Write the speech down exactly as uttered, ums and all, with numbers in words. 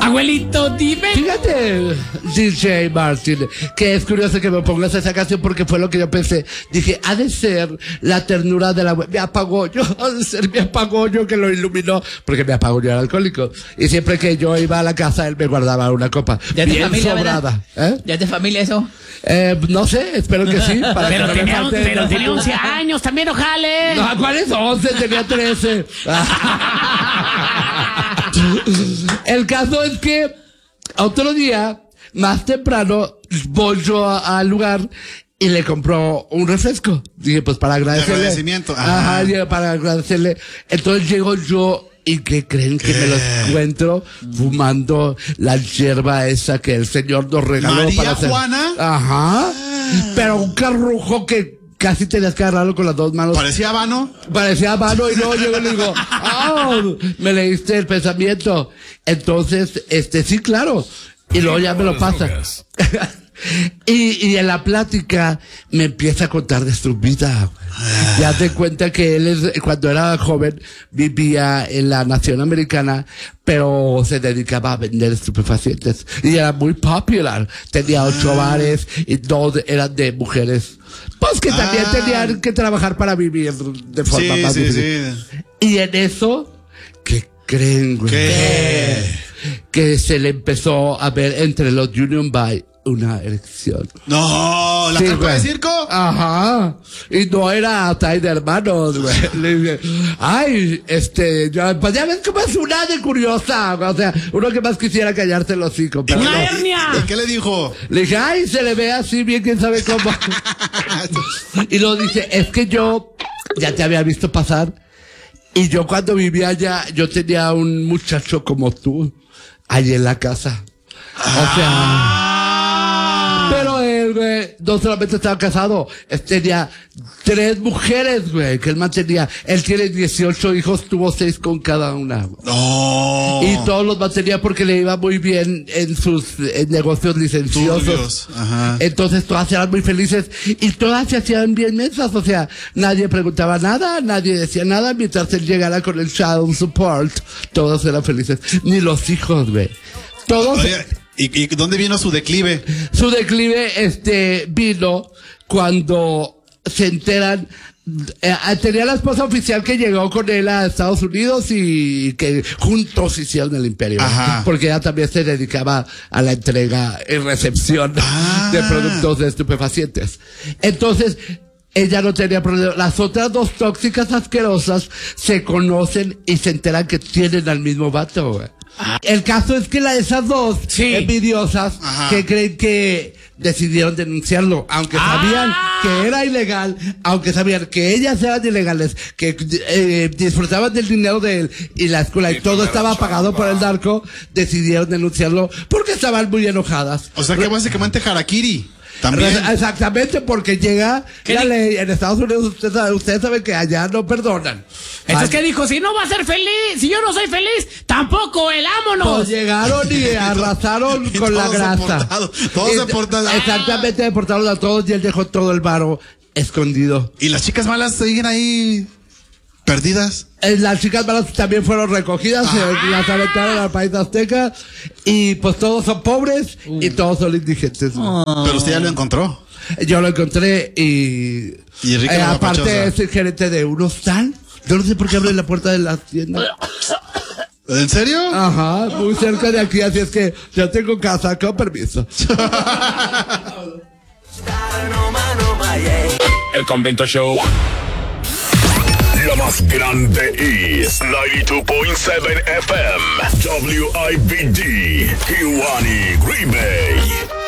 Abuelito, dime. Fíjate, D J Martin, que es curioso que me pongas esa canción porque fue lo que yo pensé. Dije, ha de ser la ternura de la... Me apagó yo, ha de ser mi apagollo que lo iluminó, porque me apagó yo era alcohólico. Y siempre que yo iba a la casa, él me guardaba una copa. ¿Ya es de bien familia, sobrada. ¿Eh? ¿Ya es de familia eso? Eh, no sé, espero que sí. Para Pero que no me tenía, falte pero el tenía futuro. once años también, ojale. No, ¿cuáles once? Tenía trece. El caso es que otro día, más temprano, voy yo a- al lugar y le compró un refresco. Dije, pues para agradecerle. agradecimiento, ajá. Ajá, dije, para agradecerle. Entonces llego yo y ¿qué creen que me lo encuentro? Fumando la hierba esa que el señor nos regaló. ¿María para hacer. Juana? Ajá. Pero un carrujo que casi tenías que agarrarlo con las dos manos. ¿Parecía vano? Parecía mano y luego llego y le digo, ah, me leíste el pensamiento. Entonces, este, sí, claro. Y luego ya me lo pasa. y, y en la plática me empieza a contar de su vida. Ya te cuenta que él es, cuando era joven vivía en la nación americana, pero se dedicaba a vender estupefacientes. Y era muy popular. Tenía ocho Ah. bares y dos eran de mujeres. Pues que también Ah. tenían que trabajar para vivir de forma Sí, más sí, difícil. sí. Y en eso, ¿qué creen, güey? ¿Qué? Que se le empezó a ver entre los Union By una erección. No, ¿la Sí, carpa güey. de circo? Ajá. Y no era Tai de hermanos, güey. Le dije, ay, este, ya, pues ya ves cómo es una de curiosa. O sea, uno que más quisiera callarse el hocico. Pero ¡Una no. hernia! ¿Y qué le dijo? Le dije, ay, se le ve así bien, quién sabe cómo. Y luego dice, es que yo ya te había visto pasar. Y yo cuando vivía allá, yo tenía un muchacho como tú, allí en la casa. O sea... Pero él, güey, no solamente estaba casado, él tenía tres mujeres, güey, que él mantenía. Él tiene dieciocho hijos, tuvo seis con cada una, güey. No. Y todos los mantenía porque le iba muy bien en sus en negocios licenciosos. Turbios, ajá. Entonces todas eran muy felices y todas se hacían bien mensas. O sea, nadie preguntaba nada, nadie decía nada mientras él llegara con el child support. Todos eran felices. Ni los hijos, güey. Todos. Oye, ¿y, ¿y dónde vino su declive? Su declive, este, vino cuando se enteran. Eh, tenía la esposa oficial que llegó con él a Estados Unidos y que juntos hicieron el imperio. Ajá. Porque ella también se dedicaba a la entrega y recepción Ah. de productos de estupefacientes. Entonces, ella no tenía problema. Las otras dos tóxicas asquerosas se conocen y se enteran que tienen al mismo vato, güey. El caso es que la de esas dos Sí. envidiosas Ajá. que creen que decidieron denunciarlo, aunque sabían Ah. que era ilegal, aunque sabían que ellas eran ilegales, que eh, disfrutaban del dinero de él y la escuela y todo estaba pagado por el narco, decidieron denunciarlo porque estaban muy enojadas. O sea que básicamente harakiri. También. Re- Exactamente, porque llega ¿Qué la di- ley en Estados Unidos, usted sabe, usted sabe que allá no perdonan. Entonces, ¿qué dijo? Si no va a ser feliz, si yo no soy feliz, tampoco el ámonos. Pues llegaron y arrasaron Y con la todos grasa. deportados, todos Y- deportados. Exactamente, deportaron a todos y él dejó todo el varo escondido. ¿Y las chicas malas siguen ahí perdidas? Eh, Las chicas malas también fueron recogidas, se las aventaron al país azteca y pues todos son pobres y todos son indigentes. Pero usted ya lo encontró. Yo lo encontré y, Y rica eh, la aparte guapachosa. es el gerente de un hostal. Yo no sé por qué abre la puerta de la tienda. ¿En serio? Ajá, muy cerca de aquí, así es que ya tengo casa, con permiso. El Convento Show. La más grande is noventa y dos punto siete F M. W I B D. Kiwani Green Bay.